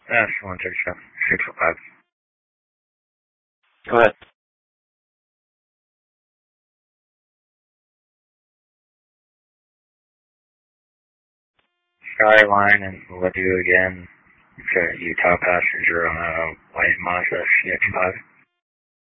That's 137, 605. Go ahead. Skyline and Ladue again. Utah passenger on a white Mazda CX-5.